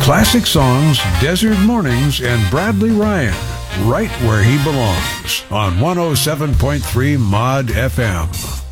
Classic songs, Desert Mornings, and Bradley Ryan, right where he belongs on 107.3 Mod FM.